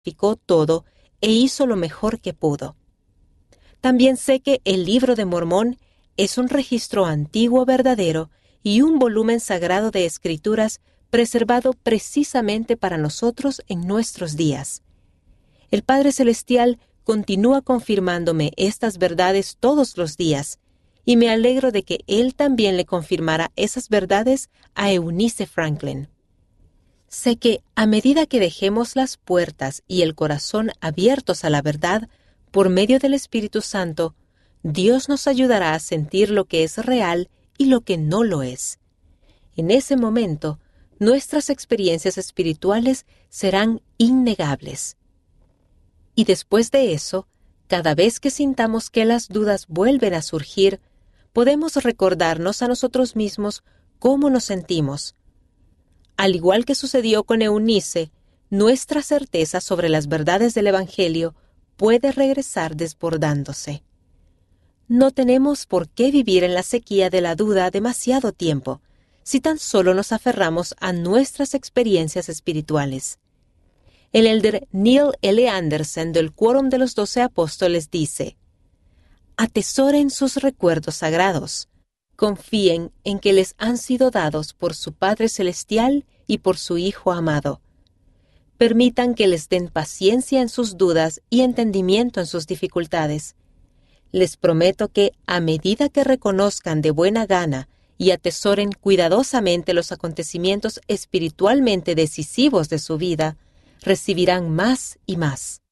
sacrificó todo e hizo lo mejor que pudo. También sé que el Libro de Mormón es un registro antiguo verdadero y un volumen sagrado de escrituras preservado precisamente para nosotros en nuestros días. El Padre Celestial continúa confirmándome estas verdades todos los días, y me alegro de que Él también le confirmara esas verdades a Eunice Franklin. Sé que a medida que dejemos las puertas y el corazón abiertos a la verdad, por medio del Espíritu Santo, Dios nos ayudará a sentir lo que es real y lo que no lo es. En ese momento, nuestras experiencias espirituales serán innegables. Y después de eso, cada vez que sintamos que las dudas vuelven a surgir, podemos recordarnos a nosotros mismos cómo nos sentimos. Al igual que sucedió con Eunice, nuestra certeza sobre las verdades del Evangelio puede regresar desbordándose. No tenemos por qué vivir en la sequía de la duda demasiado tiempo, si tan solo nos aferramos a nuestras experiencias espirituales. El elder Neil L. Anderson del Quórum de los 12 Apóstoles dice: atesoren sus recuerdos sagrados, confíen en que les han sido dados por su Padre Celestial y por su Hijo amado. Permitan que les den paciencia en sus dudas y entendimiento en sus dificultades. Les prometo que, a medida que reconozcan de buena gana y atesoren cuidadosamente los acontecimientos espiritualmente decisivos de su vida, recibirán más y más.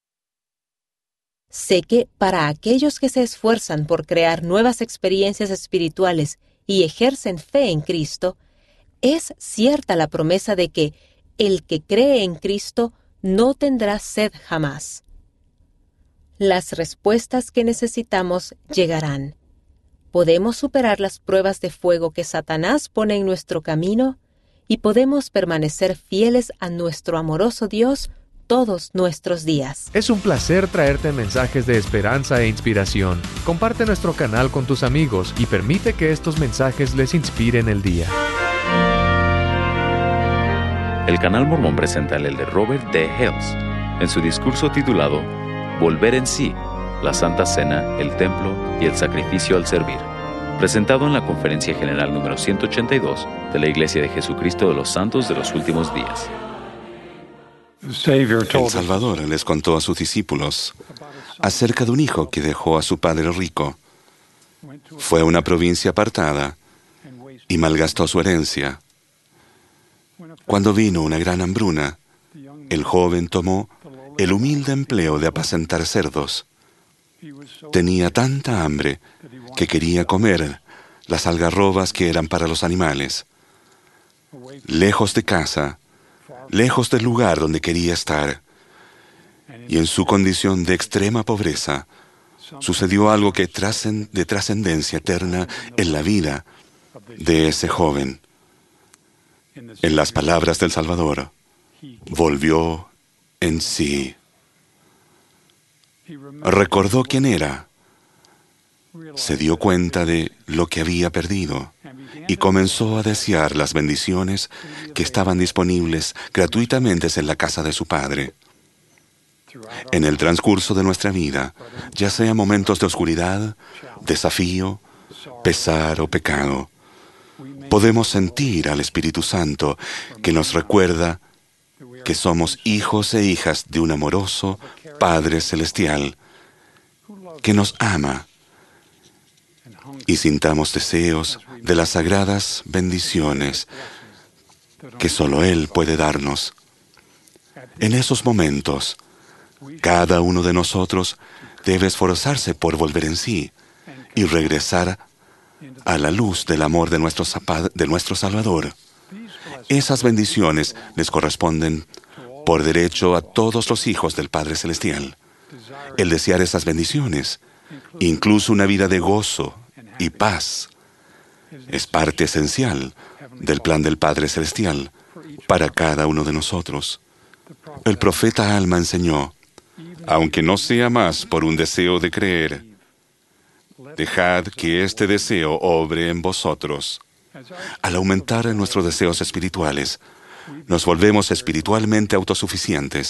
Sé que para aquellos que se esfuerzan por crear nuevas experiencias espirituales y ejercen fe en Cristo, es cierta la promesa de que el que cree en Cristo no tendrá sed jamás. Las respuestas que necesitamos llegarán. Podemos superar las pruebas de fuego que Satanás pone en nuestro camino y podemos permanecer fieles a nuestro amoroso Dios todos nuestros días. Es un placer traerte mensajes de esperanza e inspiración. Comparte nuestro canal con tus amigos y permite que estos mensajes les inspiren el día. El Canal Mormón presenta al elder Robert D. Hales en su discurso titulado Volver en sí, la Santa Cena, el Templo y el Sacrificio al Servir, presentado en la Conferencia General número 182 de la Iglesia de Jesucristo de los Santos de los Últimos Días. El Salvador les contó a sus discípulos acerca de un hijo que dejó a su padre rico. Fue a una provincia apartada y malgastó su herencia. Cuando vino una gran hambruna, el joven tomó el humilde empleo de apacentar cerdos. Tenía tanta hambre que quería comer las algarrobas que eran para los animales. Lejos de casa, lejos del lugar donde quería estar, y en su condición de extrema pobreza, sucedió algo que de trascendencia eterna en la vida de ese joven. En las palabras del Salvador, volvió en sí. Recordó quién era, se dio cuenta de lo que había perdido y comenzó a desear las bendiciones que estaban disponibles gratuitamente en la casa de su Padre. En el transcurso de nuestra vida, ya sea momentos de oscuridad, desafío, pesar o pecado, podemos sentir al Espíritu Santo que nos recuerda que somos hijos e hijas de un amoroso Padre Celestial que nos ama, y sintamos deseos de las sagradas bendiciones que solo Él puede darnos. En esos momentos, cada uno de nosotros debe esforzarse por volver en sí y regresar a la luz del amor de nuestro Salvador. Esas bendiciones les corresponden por derecho a todos los hijos del Padre Celestial. El desear esas bendiciones, incluso una vida de gozo y paz, es parte esencial del plan del Padre Celestial para cada uno de nosotros. El profeta Alma enseñó: aunque no sea más por un deseo de creer, dejad que este deseo obre en vosotros. Al aumentar nuestros deseos espirituales, nos volvemos espiritualmente autosuficientes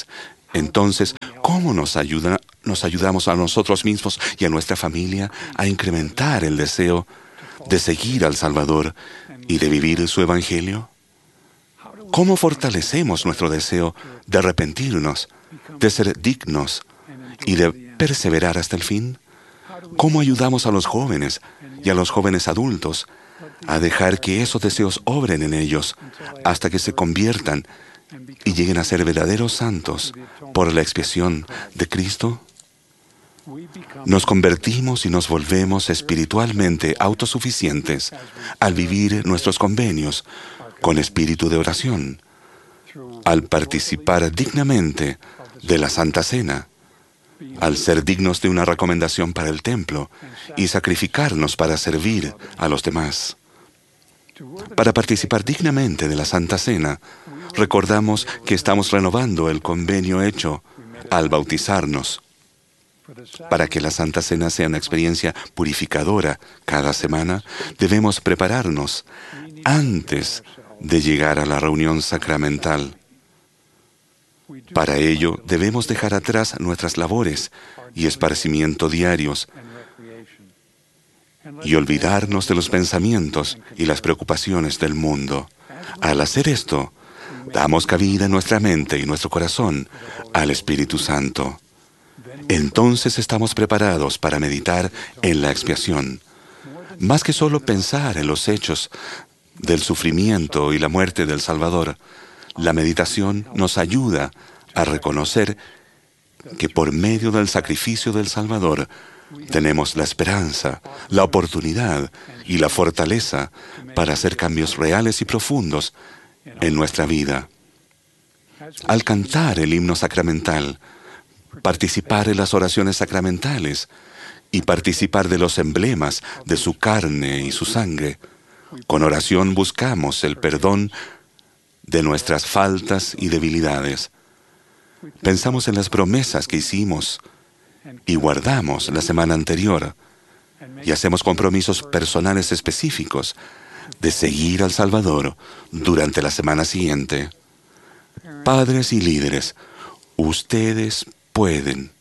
Entonces, ¿cómo nos ayudamos a nosotros mismos y a nuestra familia a incrementar el deseo de seguir al Salvador y de vivir su Evangelio? ¿Cómo fortalecemos nuestro deseo de arrepentirnos, de ser dignos y de perseverar hasta el fin? ¿Cómo ayudamos a los jóvenes y a los jóvenes adultos a dejar que esos deseos obren en ellos hasta que se conviertan y lleguen a ser verdaderos santos por la expiación de Cristo? Nos convertimos y nos volvemos espiritualmente autosuficientes al vivir nuestros convenios con espíritu de oración, al participar dignamente de la Santa Cena, al ser dignos de una recomendación para el templo y sacrificarnos para servir a los demás. Para participar dignamente de la Santa Cena, recordamos que estamos renovando el convenio hecho al bautizarnos. Para que la Santa Cena sea una experiencia purificadora cada semana, debemos prepararnos antes de llegar a la reunión sacramental. Para ello, debemos dejar atrás nuestras labores y esparcimiento diarios y olvidarnos de los pensamientos y las preocupaciones del mundo. Al hacer esto, damos cabida en nuestra mente y nuestro corazón al Espíritu Santo. Entonces estamos preparados para meditar en la expiación. Más que solo pensar en los hechos del sufrimiento y la muerte del Salvador, la meditación nos ayuda a reconocer que por medio del sacrificio del Salvador tenemos la esperanza, la oportunidad y la fortaleza para hacer cambios reales y profundos en nuestra vida. Al cantar el himno sacramental, participar en las oraciones sacramentales y participar de los emblemas de su carne y su sangre, con oración buscamos el perdón de nuestras faltas y debilidades. Pensamos en las promesas que hicimos y guardamos la semana anterior y hacemos compromisos personales específicos de seguir al Salvador durante la semana siguiente. Padres y líderes, ustedes pueden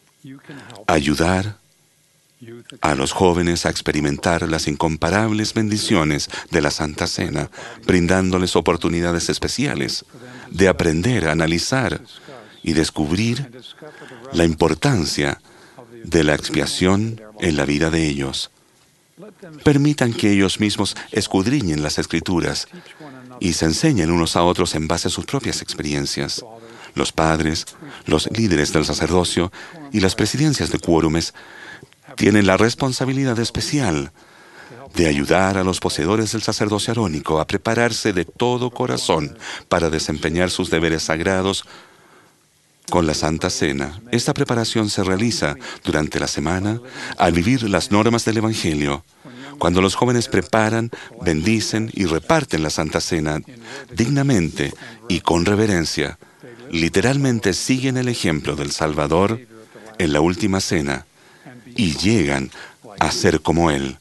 ayudar a los jóvenes a experimentar las incomparables bendiciones de la Santa Cena, brindándoles oportunidades especiales de aprender, analizar y descubrir la importancia de la expiación en la vida de ellos. Permitan que ellos mismos escudriñen las Escrituras y se enseñen unos a otros en base a sus propias experiencias. Los padres, los líderes del sacerdocio y las presidencias de quórumes tienen la responsabilidad especial de ayudar a los poseedores del sacerdocio arónico a prepararse de todo corazón para desempeñar sus deberes sagrados con la Santa Cena. Esta preparación se realiza durante la semana al vivir las normas del Evangelio. Cuando los jóvenes preparan, bendicen y reparten la Santa Cena dignamente y con reverencia, literalmente siguen el ejemplo del Salvador en la última cena y llegan a ser como Él.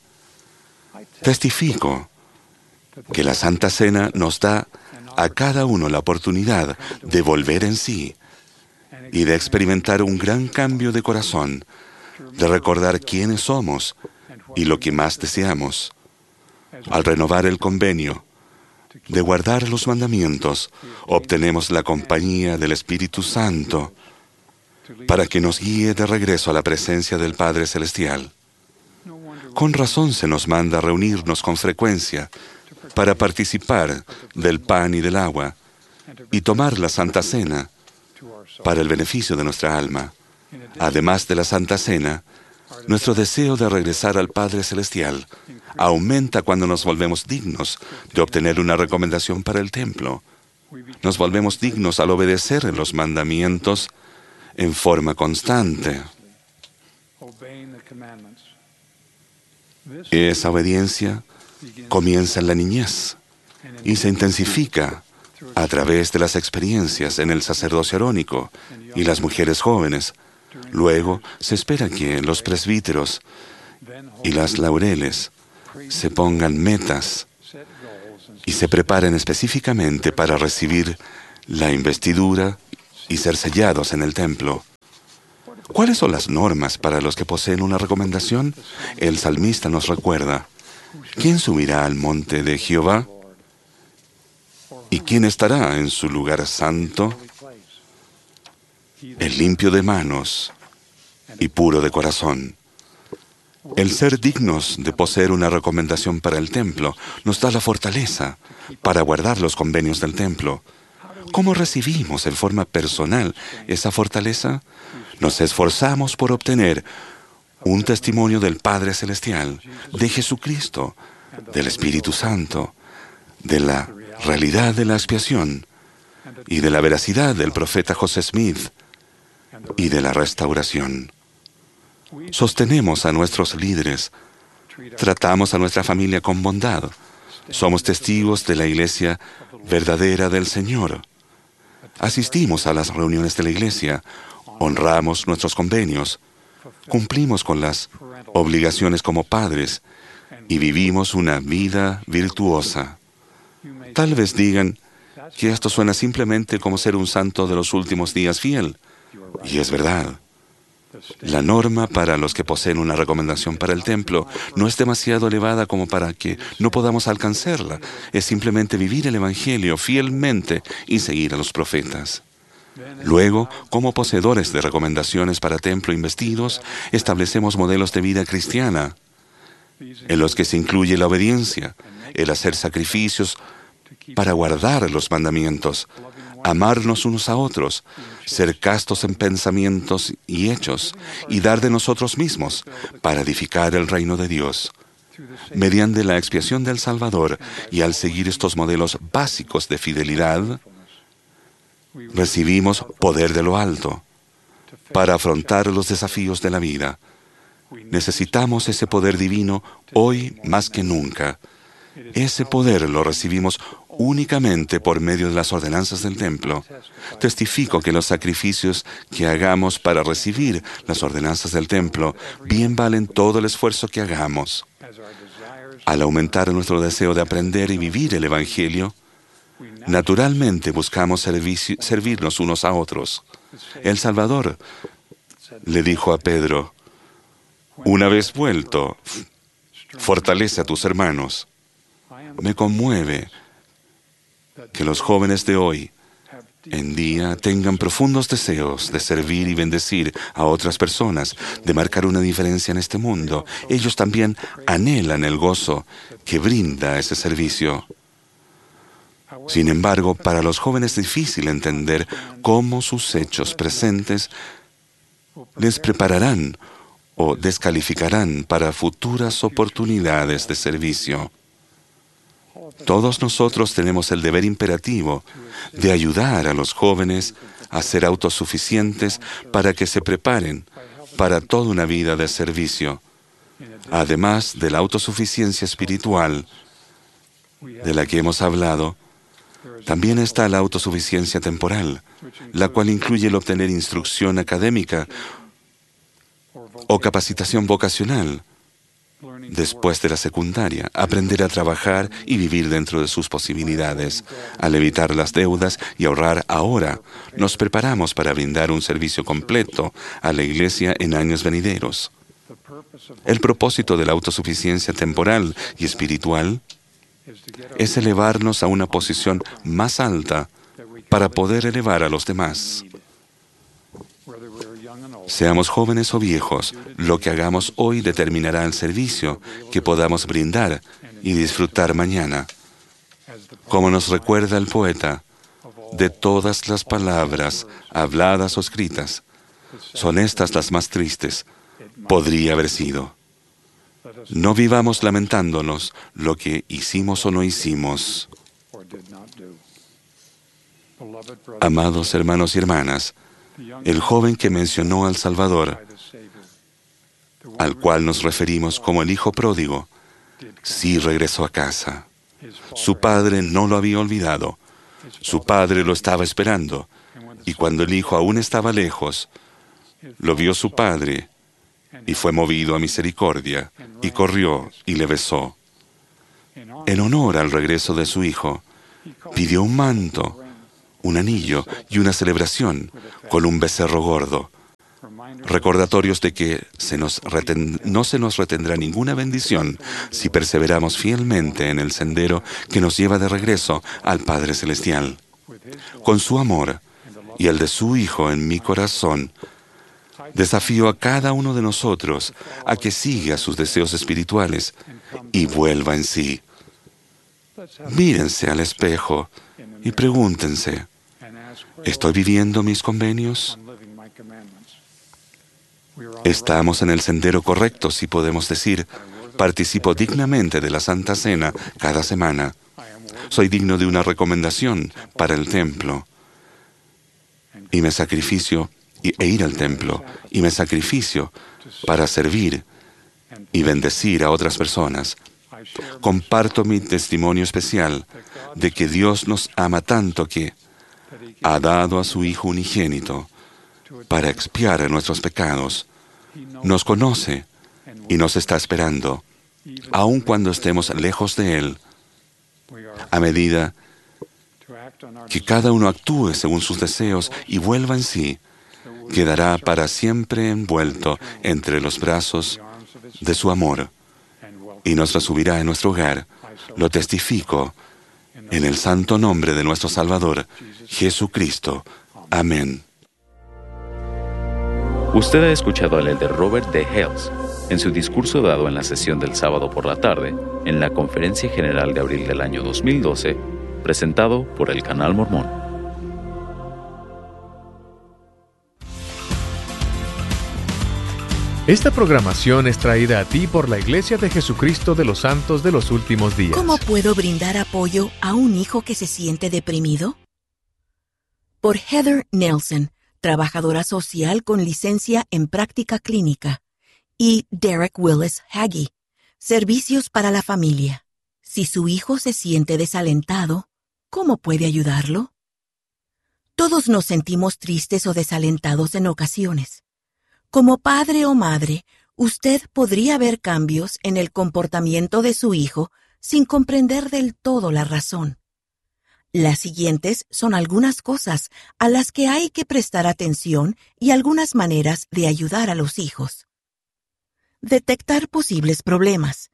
Testifico que la Santa Cena nos da a cada uno la oportunidad de volver en sí y de experimentar un gran cambio de corazón, de recordar quiénes somos y lo que más deseamos. Al renovar el convenio, de guardar los mandamientos, obtenemos la compañía del Espíritu Santo para que nos guíe de regreso a la presencia del Padre Celestial. Con razón se nos manda reunirnos con frecuencia para participar del pan y del agua y tomar la Santa Cena para el beneficio de nuestra alma. Además de la Santa Cena, nuestro deseo de regresar al Padre Celestial aumenta cuando nos volvemos dignos de obtener una recomendación para el templo. Nos volvemos dignos al obedecer los mandamientos en forma constante. Esa obediencia comienza en la niñez y se intensifica a través de las experiencias en el sacerdocio arónico y las mujeres jóvenes. Luego se espera que los presbíteros y las laureles se pongan metas y se preparen específicamente para recibir la investidura y ser sellados en el templo. ¿Cuáles son las normas para los que poseen una recomendación? El salmista nos recuerda: ¿quién subirá al monte de Jehová? ¿Y quién estará en su lugar santo? El limpio de manos y puro de corazón. El ser dignos de poseer una recomendación para el templo nos da la fortaleza para guardar los convenios del templo. ¿Cómo recibimos en forma personal esa fortaleza? Nos esforzamos por obtener un testimonio del Padre Celestial, de Jesucristo, del Espíritu Santo, de la realidad de la expiación y de la veracidad del profeta José Smith y de la restauración. Sostenemos a nuestros líderes, tratamos a nuestra familia con bondad, somos testigos de la iglesia verdadera del Señor. Asistimos a las reuniones de la iglesia, honramos nuestros convenios, cumplimos con las obligaciones como padres y vivimos una vida virtuosa. Tal vez digan que esto suena simplemente como ser un santo de los últimos días fiel. Y es verdad. La norma para los que poseen una recomendación para el templo no es demasiado elevada como para que no podamos alcanzarla. Es simplemente vivir el Evangelio fielmente y seguir a los profetas. Luego, como poseedores de recomendaciones para templo investidos, establecemos modelos de vida cristiana, en los que se incluye la obediencia, el hacer sacrificios para guardar los mandamientos, amarnos unos a otros, ser castos en pensamientos y hechos, y dar de nosotros mismos para edificar el reino de Dios. Mediante la expiación del Salvador y al seguir estos modelos básicos de fidelidad, recibimos poder de lo alto para afrontar los desafíos de la vida. Necesitamos ese poder divino hoy más que nunca. Ese poder lo recibimos únicamente por medio de las ordenanzas del templo. Testifico que los sacrificios que hagamos para recibir las ordenanzas del templo bien valen todo el esfuerzo que hagamos. Al aumentar nuestro deseo de aprender y vivir el Evangelio, naturalmente buscamos servirnos unos a otros. El Salvador le dijo a Pedro: una vez vuelto, fortalece a tus hermanos. Me conmueve que los jóvenes de hoy en día tengan profundos deseos de servir y bendecir a otras personas, de marcar una diferencia en este mundo. Ellos también anhelan el gozo que brinda ese servicio. Sin embargo, para los jóvenes es difícil entender cómo sus hechos presentes les prepararán o descalificarán para futuras oportunidades de servicio. Todos nosotros tenemos el deber imperativo de ayudar a los jóvenes a ser autosuficientes para que se preparen para toda una vida de servicio. Además de la autosuficiencia espiritual de la que hemos hablado, también está la autosuficiencia temporal, la cual incluye el obtener instrucción académica o capacitación vocacional después de la secundaria, aprender a trabajar y vivir dentro de sus posibilidades. Al evitar las deudas y ahorrar ahora, nos preparamos para brindar un servicio completo a la iglesia en años venideros. El propósito de la autosuficiencia temporal y espiritual es elevarnos a una posición más alta para poder elevar a los demás. Seamos jóvenes o viejos, lo que hagamos hoy determinará el servicio que podamos brindar y disfrutar mañana. Como nos recuerda el poeta, de todas las palabras habladas o escritas, son estas las más tristes. Podría haber sido. No vivamos lamentándonos lo que hicimos o no hicimos. Amados hermanos y hermanas, el joven que mencionó al Salvador, al cual nos referimos como el hijo pródigo, sí regresó a casa. Su padre no lo había olvidado. Su padre lo estaba esperando. Y cuando el hijo aún estaba lejos, lo vio su padre y fue movido a misericordia y corrió y le besó. En honor al regreso de su hijo, pidió un manto, un anillo y una celebración con un becerro gordo. Recordatorios de que no se nos retendrá ninguna bendición si perseveramos fielmente en el sendero que nos lleva de regreso al Padre Celestial. Con su amor y el de su Hijo en mi corazón, desafío a cada uno de nosotros a que siga sus deseos espirituales y vuelva en sí. Mírense al espejo y pregúntense, ¿estoy viviendo mis convenios? Estamos en el sendero correcto si podemos decir, participo dignamente de la Santa Cena cada semana. Soy digno de una recomendación para el templo. Y me sacrificio e ir al templo. Y me sacrificio para servir y bendecir a otras personas. Comparto mi testimonio especial de que Dios nos ama tanto que ha dado a su Hijo unigénito para expiar nuestros pecados. Nos conoce y nos está esperando, aun cuando estemos lejos de Él. A medida que cada uno actúe según sus deseos y vuelva en sí, quedará para siempre envuelto entre los brazos de su amor y nos recibirá en nuestro hogar. Lo testifico en el santo nombre de nuestro Salvador, Jesucristo. Amén. Usted ha escuchado al elder Robert D. Hales en su discurso dado en la sesión del sábado por la tarde en la Conferencia General de abril del año 2012, presentado por el Canal Mormón. Esta programación es traída a ti por la Iglesia de Jesucristo de los Santos de los Últimos Días. ¿Cómo puedo brindar apoyo a un hijo que se siente deprimido? Por Heather Nelson, trabajadora social con licencia en práctica clínica, y Derek Willis Hagee, servicios para la familia. Si su hijo se siente desalentado, ¿cómo puede ayudarlo? Todos nos sentimos tristes o desalentados en ocasiones. Como padre o madre, usted podría ver cambios en el comportamiento de su hijo sin comprender del todo la razón. Las siguientes son algunas cosas a las que hay que prestar atención y algunas maneras de ayudar a los hijos. Detectar posibles problemas.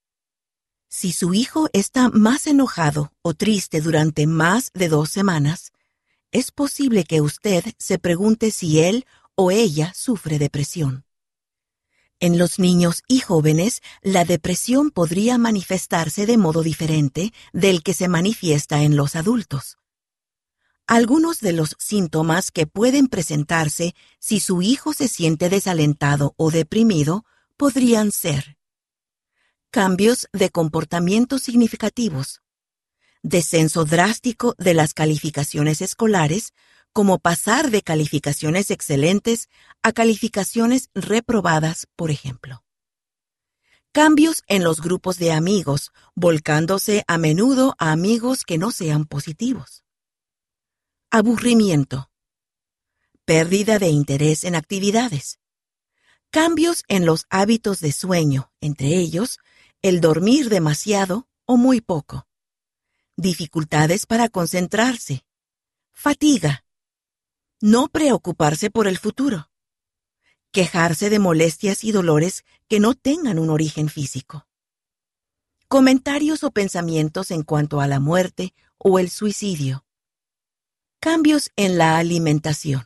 Si su hijo está más enojado o triste durante más de 2 semanas, es posible que usted se pregunte si él o ella sufre depresión. En los niños y jóvenes, la depresión podría manifestarse de modo diferente del que se manifiesta en los adultos. Algunos de los síntomas que pueden presentarse si su hijo se siente desalentado o deprimido podrían ser: cambios de comportamiento significativos, descenso drástico de las calificaciones escolares, como pasar de calificaciones excelentes a calificaciones reprobadas, por ejemplo. Cambios en los grupos de amigos, volcándose a menudo a amigos que no sean positivos. Aburrimiento. Pérdida de interés en actividades. Cambios en los hábitos de sueño, entre ellos, el dormir demasiado o muy poco. Dificultades para concentrarse. Fatiga. No preocuparse por el futuro. Quejarse de molestias y dolores que no tengan un origen físico. Comentarios o pensamientos en cuanto a la muerte o el suicidio. Cambios en la alimentación.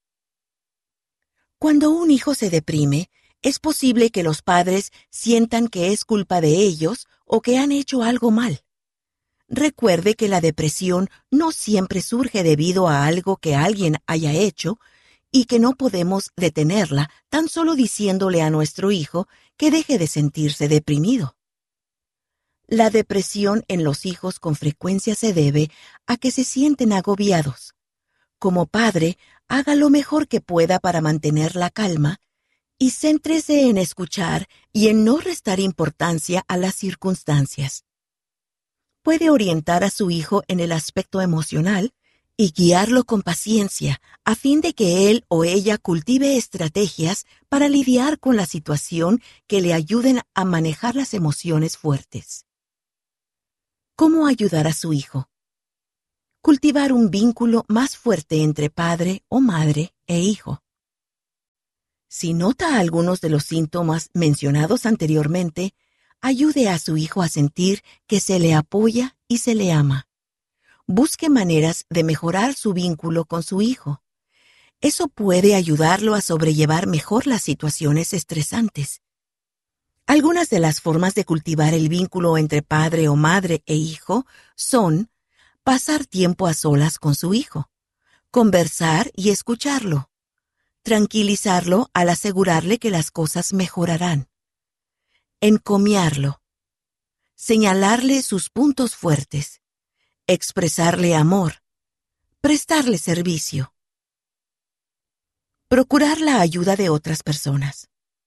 Cuando un hijo se deprime, es posible que los padres sientan que es culpa de ellos o que han hecho algo mal. Recuerde que la depresión no siempre surge debido a algo que alguien haya hecho y que no podemos detenerla tan solo diciéndole a nuestro hijo que deje de sentirse deprimido. La depresión en los hijos con frecuencia se debe a que se sienten agobiados. Como padre, haga lo mejor que pueda para mantener la calma y céntrese en escuchar y en no restar importancia a las circunstancias. Puede orientar a su hijo en el aspecto emocional y guiarlo con paciencia a fin de que él o ella cultive estrategias para lidiar con la situación que le ayuden a manejar las emociones fuertes. ¿Cómo ayudar a su hijo? Cultivar un vínculo más fuerte entre padre o madre e hijo. Si nota algunos de los síntomas mencionados anteriormente, ayude a su hijo a sentir que se le apoya y se le ama. Busque maneras de mejorar su vínculo con su hijo. Eso puede ayudarlo a sobrellevar mejor las situaciones estresantes. Algunas de las formas de cultivar el vínculo entre padre o madre e hijo son pasar tiempo a solas con su hijo, conversar y escucharlo, tranquilizarlo al asegurarle que las cosas mejorarán, encomiarlo, señalarle sus puntos fuertes, expresarle amor, prestarle servicio. Procurar la ayuda de otras personas.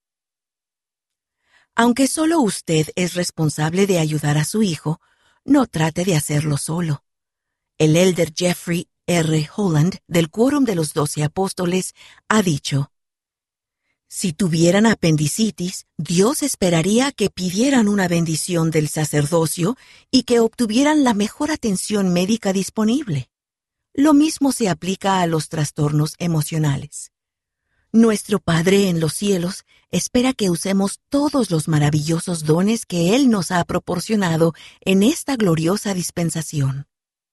Aunque solo usted es responsable de ayudar a su hijo, no trate de hacerlo solo. El elder Jeffrey R. Holland, del Quórum de los 12 Apóstoles, ha dicho: si tuvieran apendicitis, Dios esperaría que pidieran una bendición del sacerdocio y que obtuvieran la mejor atención médica disponible. Lo mismo se aplica a los trastornos emocionales. Nuestro Padre en los cielos espera que usemos todos los maravillosos dones que Él nos ha proporcionado en esta gloriosa dispensación.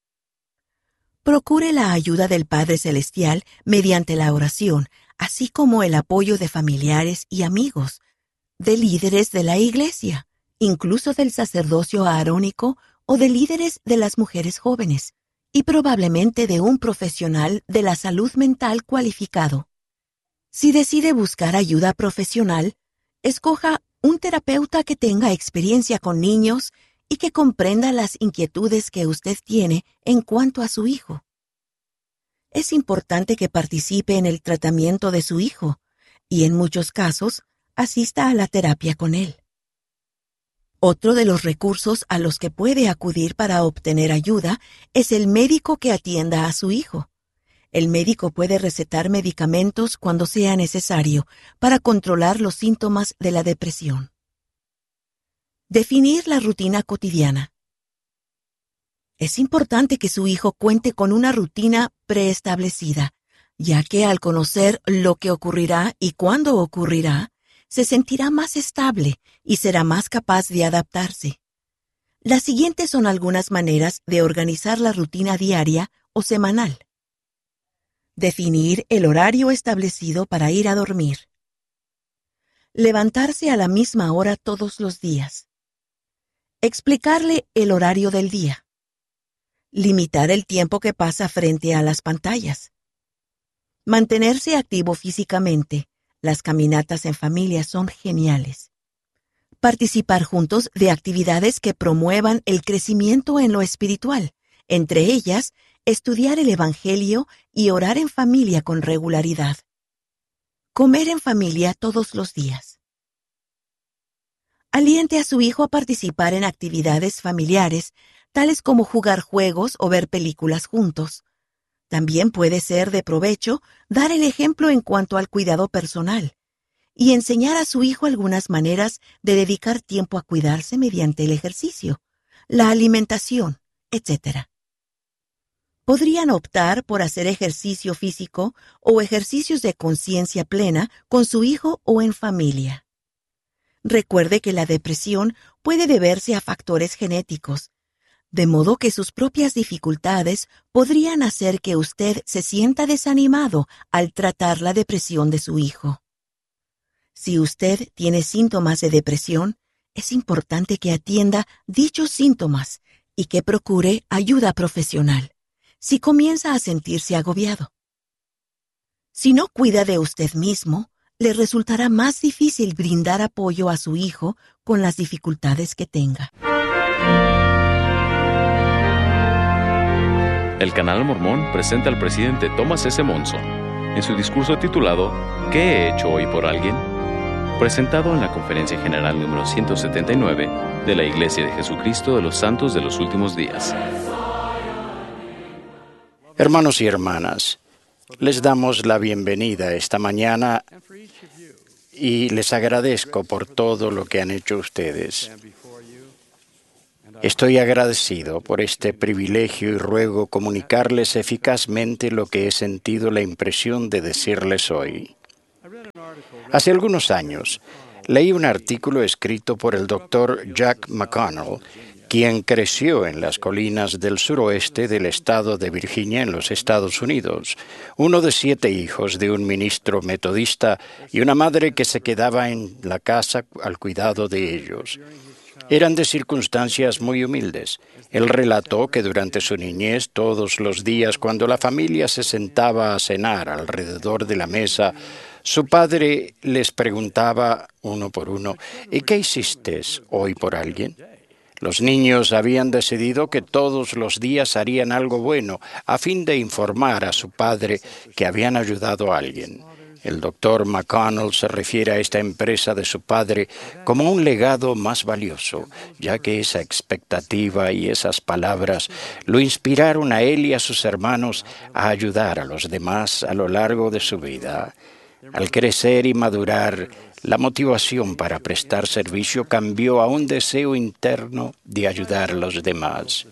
Procure la ayuda del Padre Celestial mediante la oración, así como el apoyo de familiares y amigos, de líderes de la Iglesia, incluso del sacerdocio arónico o de líderes de las mujeres jóvenes, y probablemente de un profesional de la salud mental cualificado. Si decide buscar ayuda profesional, escoja un terapeuta que tenga experiencia con niños y que comprenda las inquietudes que usted tiene en cuanto a su hijo. Es importante que participe en el tratamiento de su hijo y, en muchos casos, asista a la terapia con él. Otro de los recursos a los que puede acudir para obtener ayuda es el médico que atienda a su hijo. El médico puede recetar medicamentos cuando sea necesario para controlar los síntomas de la depresión. Definir la rutina cotidiana. Es importante que su hijo cuente con una rutina preestablecida, ya que al conocer lo que ocurrirá y cuándo ocurrirá, se sentirá más estable y será más capaz de adaptarse. Las siguientes son algunas maneras de organizar la rutina diaria o semanal. Definir el horario establecido para ir a dormir. Levantarse a la misma hora todos los días. Explicarle el horario del día. Limitar el tiempo que pasa frente a las pantallas. Mantenerse activo físicamente. Las caminatas en familia son geniales. Participar juntos de actividades que promuevan el crecimiento en lo espiritual, entre ellas, estudiar el Evangelio y orar en familia con regularidad. Comer en familia todos los días. Aliente a su hijo a participar en actividades familiares, tales como jugar juegos o ver películas juntos. También puede ser de provecho dar el ejemplo en cuanto al cuidado personal y enseñar a su hijo algunas maneras de dedicar tiempo a cuidarse mediante el ejercicio, la alimentación, etc. Podrían optar por hacer ejercicio físico o ejercicios de conciencia plena con su hijo o en familia. Recuerde que la depresión puede deberse a factores genéticos, de modo que sus propias dificultades podrían hacer que usted se sienta desanimado al tratar la depresión de su hijo. Si usted tiene síntomas de depresión, es importante que atienda dichos síntomas y que procure ayuda profesional si comienza a sentirse agobiado. Si no cuida de usted mismo, le resultará más difícil brindar apoyo a su hijo con las dificultades que tenga. El Canal Mormón presenta al presidente Thomas S. Monson en su discurso titulado ¿Qué he hecho hoy por alguien?, presentado en la Conferencia General número 179 de la Iglesia de Jesucristo de los Santos de los Últimos Días. Hermanos y hermanas, les damos la bienvenida esta mañana y les agradezco por todo lo que han hecho ustedes. Estoy agradecido por este privilegio y ruego comunicarles eficazmente lo que he sentido la impresión de decirles hoy. Hace algunos años, leí un artículo escrito por el Dr. Jack McConnell, quien creció en las colinas del suroeste del estado de Virginia en los Estados Unidos, uno de 7 hijos de un ministro metodista y una madre que se quedaba en la casa al cuidado de ellos. Eran de circunstancias muy humildes. Él relató que durante su niñez, todos los días, cuando la familia se sentaba a cenar alrededor de la mesa, su padre les preguntaba uno por uno, ¿y qué hiciste hoy por alguien? Los niños habían decidido que todos los días harían algo bueno a fin de informar a su padre que habían ayudado a alguien. El Dr. McConnell se refiere a esta empresa de su padre como un legado más valioso, ya que esa expectativa y esas palabras lo inspiraron a él y a sus hermanos a ayudar a los demás a lo largo de su vida. Al crecer y madurar, la motivación para prestar servicio cambió a un deseo interno de ayudar a los demás.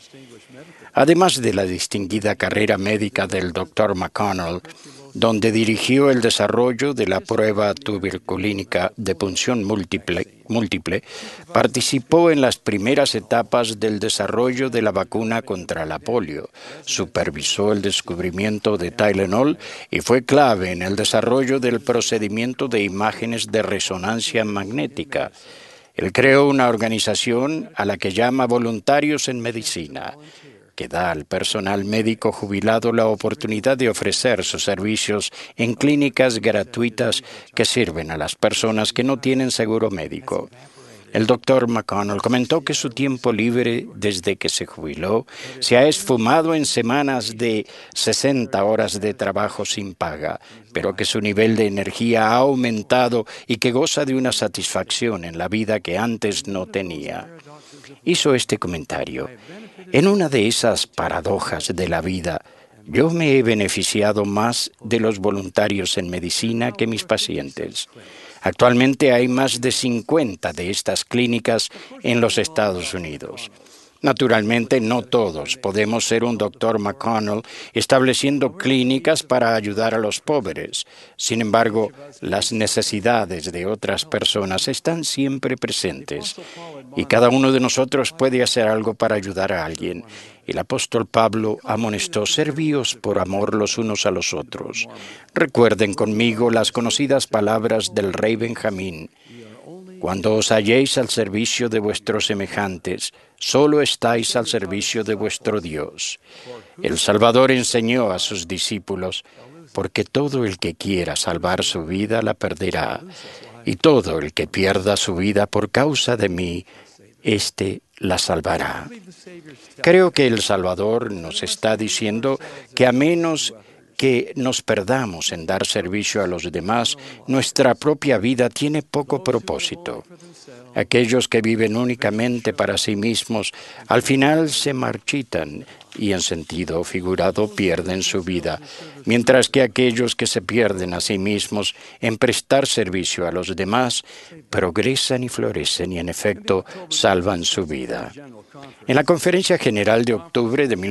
Además de la distinguida carrera médica del Dr. McConnell, donde dirigió el desarrollo de la prueba tuberculínica de punción múltiple, participó en las primeras etapas del desarrollo de la vacuna contra la polio, supervisó el descubrimiento de Tylenol y fue clave en el desarrollo del procedimiento de imágenes de resonancia magnética. Él creó una organización a la que llama Voluntarios en Medicina, que da al personal médico jubilado la oportunidad de ofrecer sus servicios en clínicas gratuitas que sirven a las personas que no tienen seguro médico. El Dr. McConnell comentó que su tiempo libre desde que se jubiló se ha esfumado en semanas de 60 horas de trabajo sin paga, pero que su nivel de energía ha aumentado y que goza de una satisfacción en la vida que antes no tenía. Hizo este comentario: en una de esas paradojas de la vida, yo me he beneficiado más de los voluntarios en medicina que mis pacientes. Actualmente hay más de 50 de estas clínicas en los Estados Unidos. Naturalmente, no todos podemos ser un Dr. McConnell estableciendo clínicas para ayudar a los pobres. Sin embargo, las necesidades de otras personas están siempre presentes y cada uno de nosotros puede hacer algo para ayudar a alguien. El apóstol Pablo amonestó: servíos por amor los unos a los otros. Recuerden conmigo las conocidas palabras del rey Benjamín: cuando os halléis al servicio de vuestros semejantes, solo estáis al servicio de vuestro Dios. El Salvador enseñó a sus discípulos: porque todo el que quiera salvar su vida la perderá, y todo el que pierda su vida por causa de mí, éste la salvará. Creo que el Salvador nos está diciendo que a menos que nos perdamos en dar servicio a los demás, nuestra propia vida tiene poco propósito. Aquellos que viven únicamente para sí mismos, al final se marchitan y en sentido figurado pierden su vida, mientras que aquellos que se pierden a sí mismos en prestar servicio a los demás, progresan y florecen y en efecto salvan su vida. En la Conferencia General de octubre de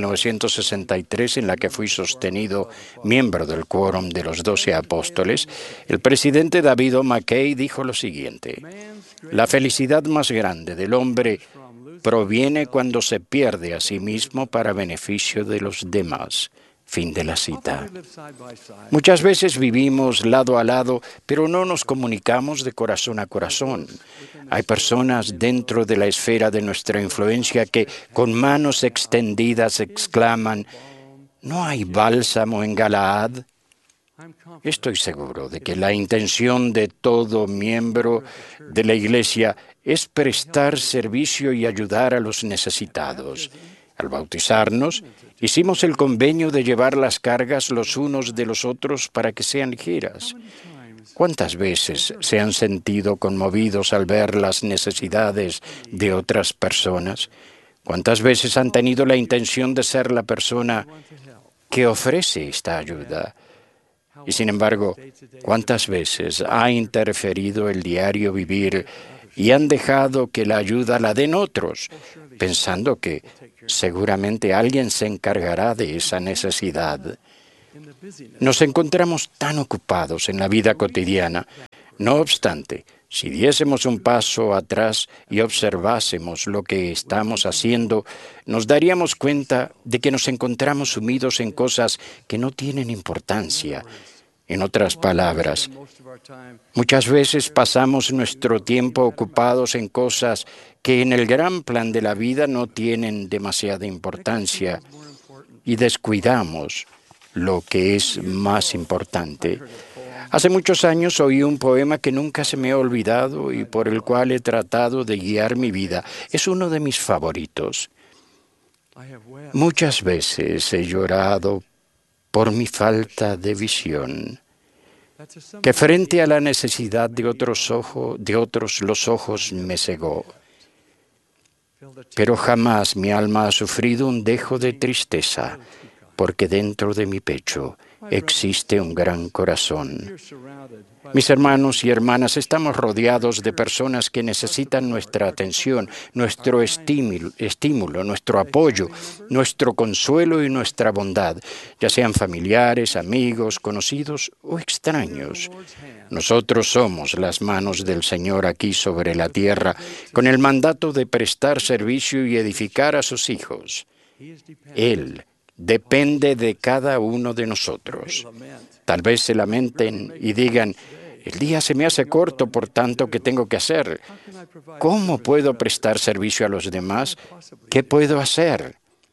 1963, en la que fui sostenido miembro del Quórum de los 12 Apóstoles, el presidente David O. McKay dijo lo siguiente: la felicidad más grande del hombre proviene cuando se pierde a sí mismo para beneficio de los demás. Fin de la cita. Muchas veces vivimos lado a lado, pero no nos comunicamos de corazón a corazón. Hay personas dentro de la esfera de nuestra influencia que con manos extendidas exclaman: ¿no hay bálsamo en Galaad? Estoy seguro de que la intención de todo miembro de la Iglesia es prestar servicio y ayudar a los necesitados. Al bautizarnos, hicimos el convenio de llevar las cargas los unos de los otros para que sean ligeras. ¿Cuántas veces se han sentido conmovidos al ver las necesidades de otras personas? ¿Cuántas veces han tenido la intención de ser la persona que ofrece esta ayuda? Y sin embargo, ¿cuántas veces ha interferido el diario vivir y han dejado que la ayuda la den otros, pensando que seguramente alguien se encargará de esa necesidad. Nos encontramos tan ocupados en la vida cotidiana. No obstante, si diésemos un paso atrás y observásemos lo que estamos haciendo, nos daríamos cuenta de que nos encontramos sumidos en cosas que no tienen importancia. En otras palabras, muchas veces pasamos nuestro tiempo ocupados en cosas que en el gran plan de la vida no tienen demasiada importancia y descuidamos lo que es más importante. Hace muchos años oí un poema que nunca se me ha olvidado y por el cual he tratado de guiar mi vida. Es uno de mis favoritos. Muchas veces he llorado por mi falta de visión, que frente a la necesidad de otros los ojos me cegó. Pero jamás mi alma ha sufrido un dejo de tristeza, porque dentro de mi pecho existe un gran corazón. Mis hermanos y hermanas, estamos rodeados de personas que necesitan nuestra atención, nuestro estímulo, nuestro apoyo, nuestro consuelo y nuestra bondad, ya sean familiares, amigos, conocidos o extraños. Nosotros somos las manos del Señor aquí sobre la tierra, con el mandato de prestar servicio y edificar a sus hijos. Él depende de cada uno de nosotros. Tal vez se lamenten y digan, el día se me hace corto por tanto que tengo que hacer. ¿Cómo puedo prestar servicio a los demás? ¿Qué puedo hacer?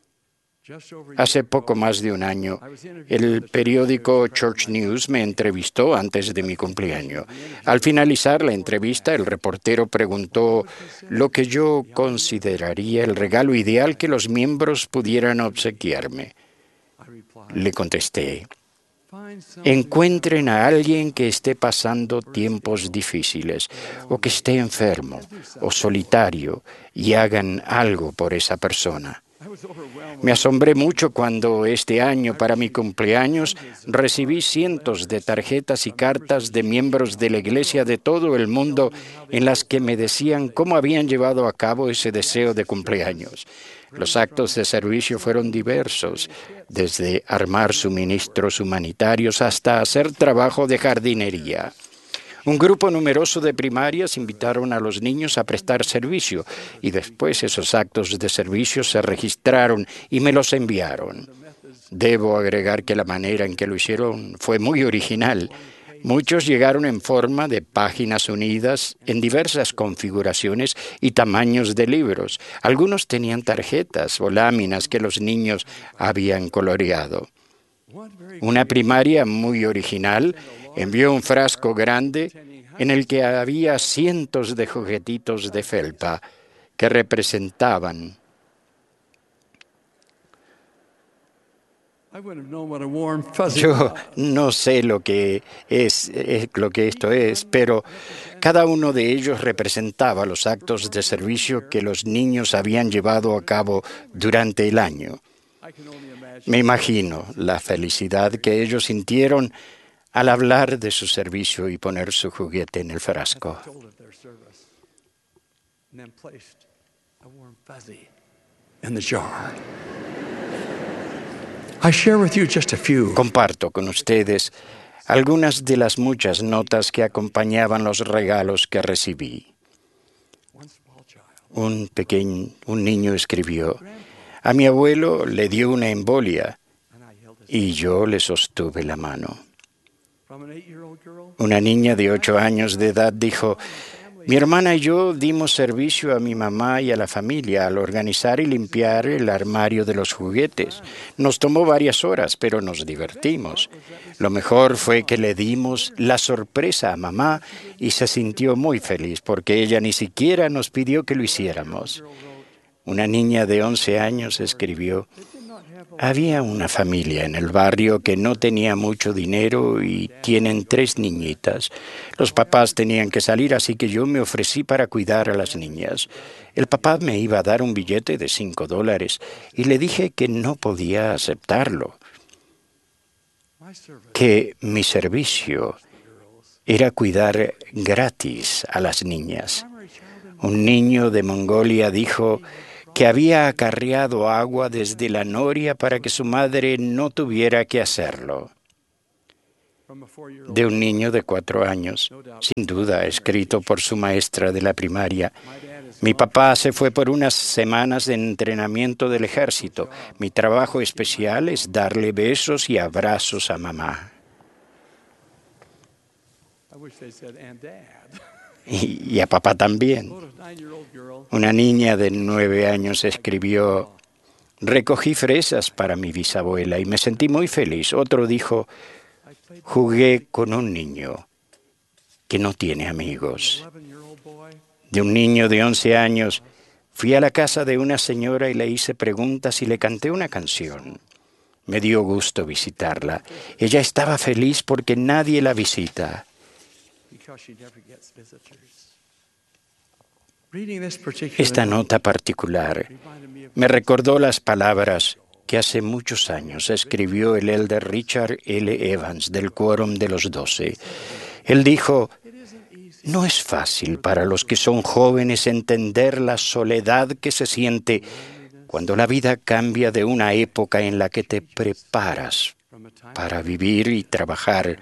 Hace poco más de un año, el periódico Church News me entrevistó antes de mi cumpleaños. Al finalizar la entrevista, el reportero preguntó lo que yo consideraría el regalo ideal que los miembros pudieran obsequiarme. Le contesté, encuentren a alguien que esté pasando tiempos difíciles o que esté enfermo o solitario y hagan algo por esa persona. Me asombré mucho cuando este año, para mi cumpleaños, recibí cientos de tarjetas y cartas de miembros de la iglesia de todo el mundo en las que me decían cómo habían llevado a cabo ese deseo de cumpleaños. Los actos de servicio fueron diversos, desde armar suministros humanitarios hasta hacer trabajo de jardinería. Un grupo numeroso de primarias invitaron a los niños a prestar servicio y después esos actos de servicio se registraron y me los enviaron. Debo agregar que la manera en que lo hicieron fue muy original. Muchos llegaron en forma de páginas unidas en diversas configuraciones y tamaños de libros. Algunos tenían tarjetas o láminas que los niños habían coloreado. Una primaria muy original envió un frasco grande en el que había cientos de juguetitos de felpa que representaban. Yo no sé lo que esto es, pero cada uno de ellos representaba los actos de servicio que los niños habían llevado a cabo durante el año. Me imagino la felicidad que ellos sintieron al hablar de su servicio y poner su juguete en el frasco. Comparto con ustedes algunas de las muchas notas que acompañaban los regalos que recibí. Un niño escribió, a mi abuelo le dio una embolia y yo le sostuve la mano. Una niña de 8 años de edad dijo, mi hermana y yo dimos servicio a mi mamá y a la familia al organizar y limpiar el armario de los juguetes. Nos tomó varias horas, pero nos divertimos. Lo mejor fue que le dimos la sorpresa a mamá y se sintió muy feliz porque ella ni siquiera nos pidió que lo hiciéramos. Una niña de 11 años escribió, había una familia en el barrio que no tenía mucho dinero y tienen 3 niñitas. Los papás tenían que salir, así que yo me ofrecí para cuidar a las niñas. El papá me iba a dar un billete de $5 y le dije que no podía aceptarlo, que mi servicio era cuidar gratis a las niñas. Un niño de Mongolia dijo que había acarreado agua desde la noria para que su madre no tuviera que hacerlo. De un niño de 4 años, sin duda escrito por su maestra de la primaria. Mi papá se fue por unas semanas de entrenamiento del ejército. Mi trabajo especial es darle besos y abrazos a mamá. Y a papá también. Una niña de 9 años escribió: recogí fresas para mi bisabuela y me sentí muy feliz. Otro dijo: jugué con un niño que no tiene amigos. De un niño de 11 años, fui a la casa de una señora y le hice preguntas y le canté una canción. Me dio gusto visitarla. Ella estaba feliz porque nadie la visita. Esta nota particular me recordó las palabras que hace muchos años escribió el elder Richard L. Evans del Quórum de los 12. Él dijo: no es fácil para los que son jóvenes entender la soledad que se siente cuando la vida cambia de una época en la que te preparas para vivir y trabajar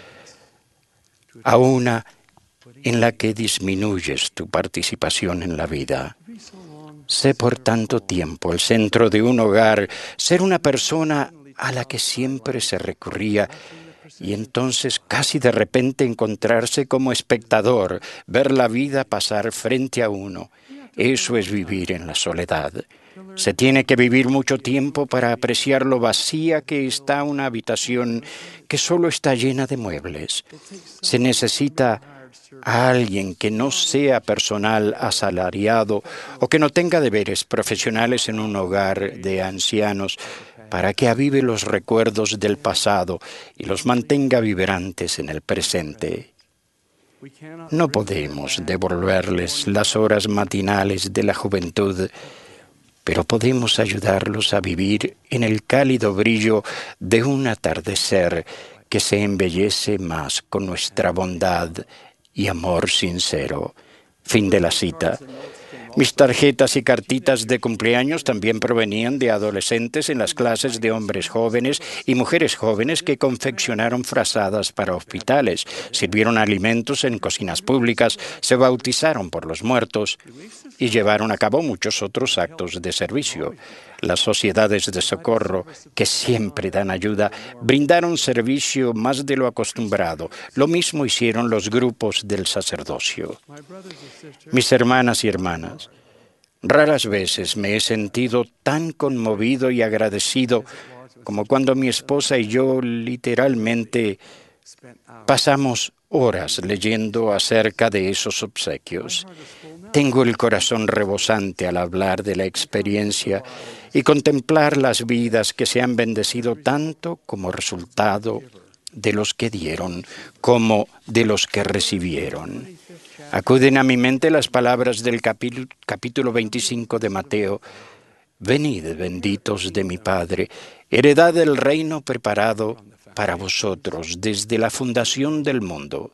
a una en la que disminuyes tu participación en la vida. Sé por tanto tiempo el centro de un hogar, ser una persona a la que siempre se recurría y entonces casi de repente encontrarse como espectador, ver la vida pasar frente a uno. Eso es vivir en la soledad. Se tiene que vivir mucho tiempo para apreciar lo vacía que está una habitación que solo está llena de muebles. Se necesita a alguien que no sea personal asalariado o que no tenga deberes profesionales en un hogar de ancianos para que avive los recuerdos del pasado y los mantenga vibrantes en el presente. No podemos devolverles las horas matinales de la juventud, pero podemos ayudarlos a vivir en el cálido brillo de un atardecer que se embellece más con nuestra bondad y amor sincero. Fin de la cita. Mis tarjetas y cartitas de cumpleaños también provenían de adolescentes en las clases de hombres jóvenes y mujeres jóvenes que confeccionaron frazadas para hospitales, sirvieron alimentos en cocinas públicas, se bautizaron por los muertos y llevaron a cabo muchos otros actos de servicio. Las sociedades de socorro, que siempre dan ayuda, brindaron servicio más de lo acostumbrado. Lo mismo hicieron los grupos del sacerdocio. Mis hermanas y hermanas, raras veces me he sentido tan conmovido y agradecido como cuando mi esposa y yo literalmente pasamos horas leyendo acerca de esos obsequios. Tengo el corazón rebosante al hablar de la experiencia y contemplar las vidas que se han bendecido tanto como resultado de los que dieron como de los que recibieron. Acuden a mi mente las palabras del capítulo 25 de Mateo: venid, benditos de mi Padre, heredad del reino preparado para vosotros desde la fundación del mundo.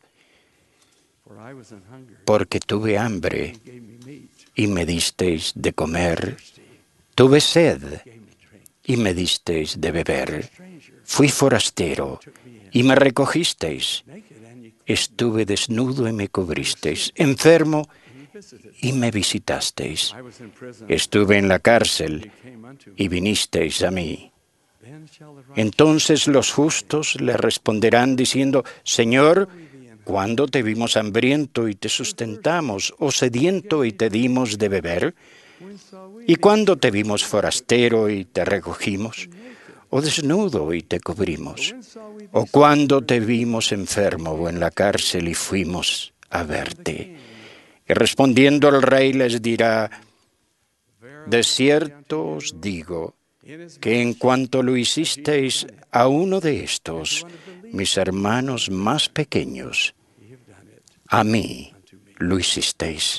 Porque tuve hambre y me disteis de comer, tuve sed y me disteis de beber, fui forastero y me recogisteis, estuve desnudo y me cubristeis, enfermo y me visitasteis, estuve en la cárcel y vinisteis a mí. Entonces los justos le responderán diciendo: Señor, ¿cuándo te vimos hambriento y te sustentamos, o sediento y te dimos de beber? ¿Y cuándo te vimos forastero y te recogimos, o desnudo y te cubrimos? ¿O cuándo te vimos enfermo o en la cárcel y fuimos a verte? Y respondiendo el rey les dirá: de cierto os digo que en cuanto lo hicisteis a uno de estos, mis hermanos más pequeños, a mí lo hicisteis.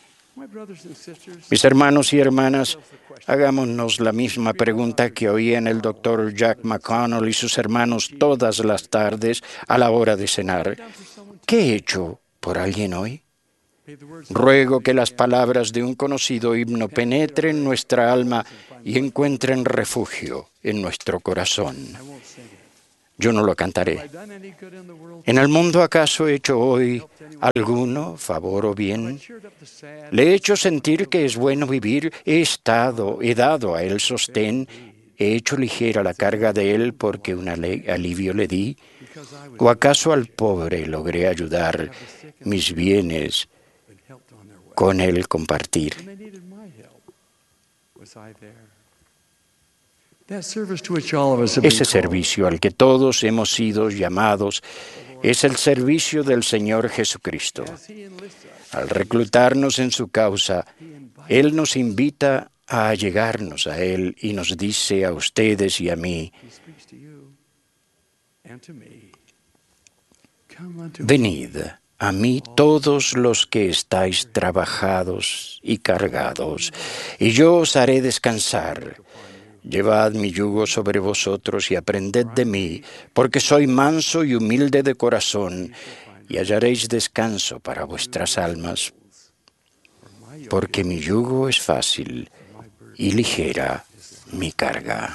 Mis hermanos y hermanas, hagámonos la misma pregunta que oían el Dr. Jack McConnell y sus hermanos todas las tardes a la hora de cenar. ¿Qué he hecho por alguien hoy? Ruego que las palabras de un conocido himno penetren nuestra alma y encuentren refugio en nuestro corazón. Yo no lo cantaré. ¿En el mundo acaso he hecho hoy alguno favor o bien? Le he hecho sentir que es bueno vivir, he dado a él sostén, he hecho ligera la carga de él porque un alivio le di. ¿O acaso al pobre logré ayudar, mis bienes con él compartir? Ese servicio al que todos hemos sido llamados es el servicio del Señor Jesucristo. Al reclutarnos en su causa, Él nos invita a allegarnos a Él y nos dice a ustedes y a mí: venid a mí todos los que estáis trabajados y cargados, y yo os haré descansar. Llevad mi yugo sobre vosotros y aprended de mí, porque soy manso y humilde de corazón, y hallaréis descanso para vuestras almas, porque mi yugo es fácil y ligera mi carga.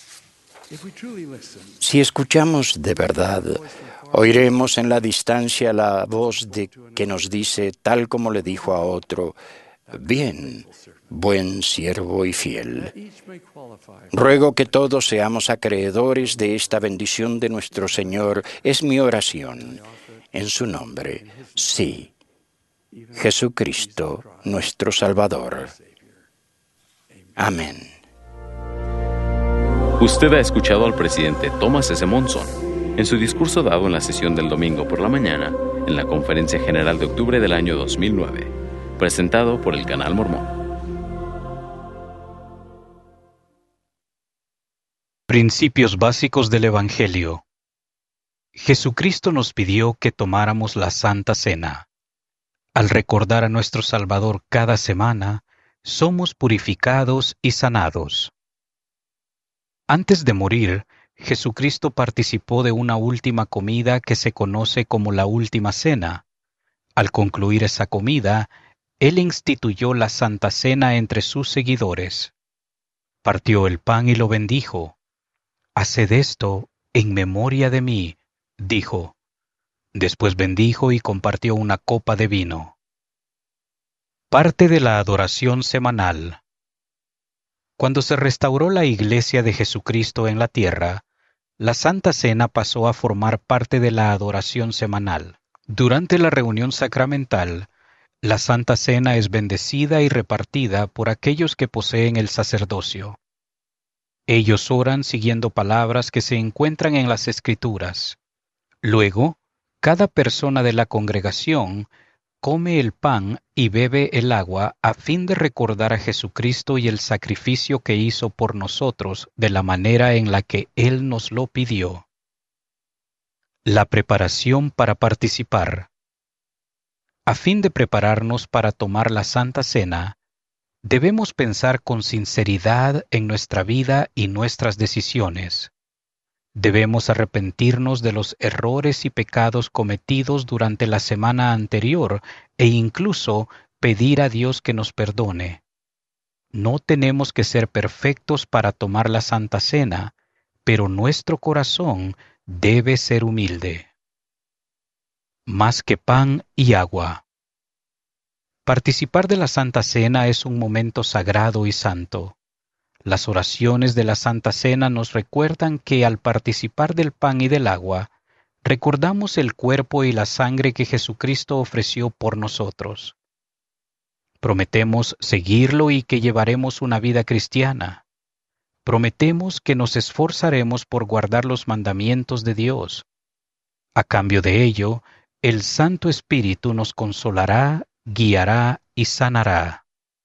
Si escuchamos de verdad, oiremos en la distancia la voz que nos dice, tal como le dijo a otro: bien, buen siervo y fiel. Ruego que todos seamos acreedores de esta bendición de nuestro Señor. Es mi oración. En su nombre, sí. Jesucristo, nuestro Salvador. Amén. Usted ha escuchado al presidente Thomas S. Monson en su discurso dado en la sesión del domingo por la mañana en la Conferencia General de octubre del año 2009, presentado por el Canal Mormón. Principios básicos del Evangelio. Jesucristo nos pidió que tomáramos la Santa Cena. Al recordar a nuestro Salvador cada semana, somos purificados y sanados. Antes de morir, Jesucristo participó de una última comida que se conoce como la Última Cena. Al concluir esa comida, Él instituyó la Santa Cena entre sus seguidores. Partió el pan y lo bendijo. «Haced esto en memoria de mí», dijo. Después bendijo y compartió una copa de vino. Parte de la adoración semanal. Cuando se restauró la Iglesia de Jesucristo en la tierra, la Santa Cena pasó a formar parte de la adoración semanal. Durante la reunión sacramental, la Santa Cena es bendecida y repartida por aquellos que poseen el sacerdocio. Ellos oran siguiendo palabras que se encuentran en las Escrituras. Luego, cada persona de la congregación come el pan y bebe el agua a fin de recordar a Jesucristo y el sacrificio que hizo por nosotros de la manera en la que Él nos lo pidió. La preparación para participar. A fin de prepararnos para tomar la Santa Cena, debemos pensar con sinceridad en nuestra vida y nuestras decisiones. Debemos arrepentirnos de los errores y pecados cometidos durante la semana anterior e incluso pedir a Dios que nos perdone. No tenemos que ser perfectos para tomar la Santa Cena, pero nuestro corazón debe ser humilde. Más que pan y agua. Participar de la Santa Cena es un momento sagrado y santo. Las oraciones de la Santa Cena nos recuerdan que al participar del pan y del agua, recordamos el cuerpo y la sangre que Jesucristo ofreció por nosotros. Prometemos seguirlo y que llevaremos una vida cristiana. Prometemos que nos esforzaremos por guardar los mandamientos de Dios. A cambio de ello, el Santo Espíritu nos consolará, guiará y sanará.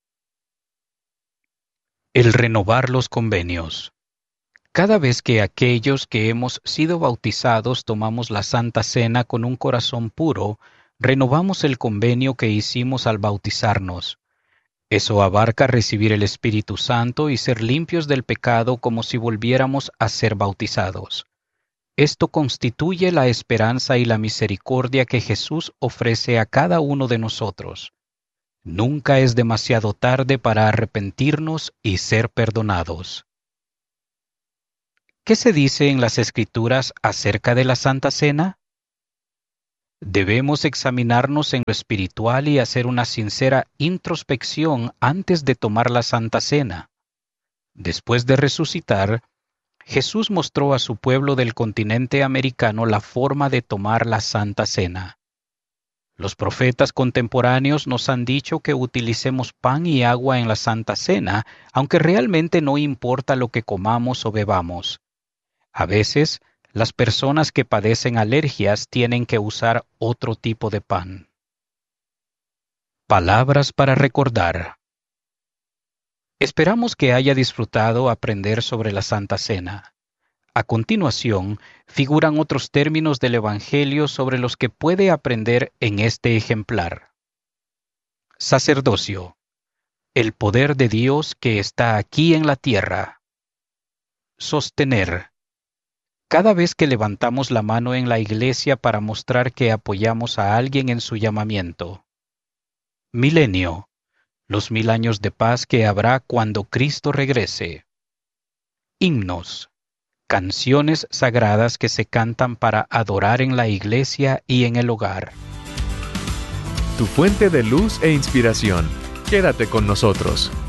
El renovar los convenios. Cada vez que aquellos que hemos sido bautizados tomamos la Santa Cena con un corazón puro, renovamos el convenio que hicimos al bautizarnos. Eso abarca recibir el Espíritu Santo y ser limpios del pecado como si volviéramos a ser bautizados. Esto constituye la esperanza y la misericordia que Jesús ofrece a cada uno de nosotros. Nunca es demasiado tarde para arrepentirnos y ser perdonados. ¿Qué se dice en las Escrituras acerca de la Santa Cena? Debemos examinarnos en lo espiritual y hacer una sincera introspección antes de tomar la Santa Cena. Después de resucitar, Jesús mostró a su pueblo del continente americano la forma de tomar la Santa Cena. Los profetas contemporáneos nos han dicho que utilicemos pan y agua en la Santa Cena, aunque realmente no importa lo que comamos o bebamos. A veces, las personas que padecen alergias tienen que usar otro tipo de pan. Palabras para recordar. Esperamos que haya disfrutado aprender sobre la Santa Cena. A continuación, figuran otros términos del Evangelio sobre los que puede aprender en este ejemplar. Sacerdocio. El poder de Dios que está aquí en la tierra. Sostener. Cada vez que levantamos la mano en la iglesia para mostrar que apoyamos a alguien en su llamamiento. Milenio. Los 1000 años de paz que habrá cuando Cristo regrese. Himnos. Canciones sagradas que se cantan para adorar en la iglesia y en el hogar. Tu fuente de luz e inspiración. Quédate con nosotros.